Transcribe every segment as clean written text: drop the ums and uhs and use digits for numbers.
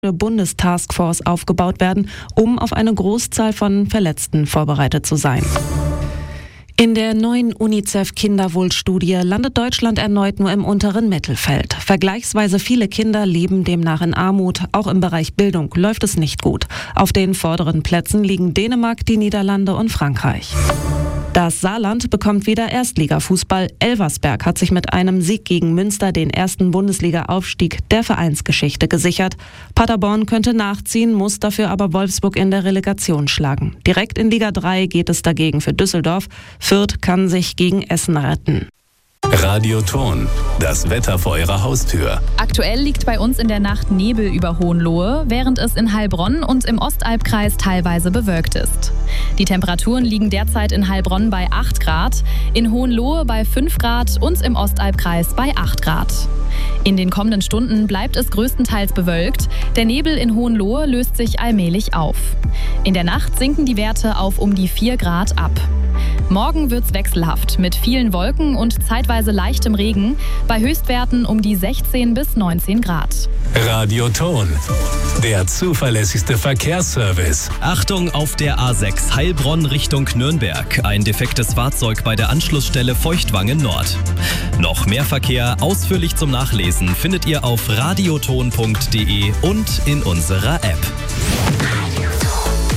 eine Bundestaskforce aufgebaut werden, um auf eine Großzahl von Verletzten vorbereitet zu sein. In der neuen UNICEF-Kinderwohlstudie landet Deutschland erneut nur im unteren Mittelfeld. Vergleichsweise viele Kinder leben demnach in Armut. Auch im Bereich Bildung läuft es nicht gut. Auf den vorderen Plätzen liegen Dänemark, die Niederlande und Frankreich. Das Saarland bekommt wieder Erstligafußball. Elversberg hat sich mit einem Sieg gegen Münster den ersten Bundesliga-Aufstieg der Vereinsgeschichte gesichert. Paderborn könnte nachziehen, muss dafür aber Wolfsburg in der Relegation schlagen. Direkt in Liga 3 geht es dagegen für Düsseldorf. Fürth kann sich gegen Essen retten. Radio Thon, das Wetter vor Ihrer Haustür. Aktuell liegt bei uns in der Nacht Nebel über Hohenlohe, während es in Heilbronn und im Ostalbkreis teilweise bewölkt ist. Die Temperaturen liegen derzeit in Heilbronn bei 8 Grad, in Hohenlohe bei 5 Grad und im Ostalbkreis bei 8 Grad. In den kommenden Stunden bleibt es größtenteils bewölkt. Der Nebel in Hohenlohe löst sich allmählich auf. In der Nacht sinken die Werte auf um die 4 Grad ab. Morgen wird's wechselhaft mit vielen Wolken und zeitweise leichtem Regen, bei Höchstwerten um die 16 bis 19 Grad. Radio Thon, der zuverlässigste Verkehrsservice. Achtung auf der A6 Heilbronn Richtung Nürnberg. Ein defektes Fahrzeug bei der Anschlussstelle Feuchtwangen Nord. Noch mehr Verkehr ausführlich zum Nachlesen findet ihr auf radiothon.de und in unserer App.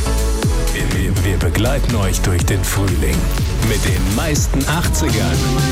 Wir begleiten euch durch den Frühling mit den meisten 80ern.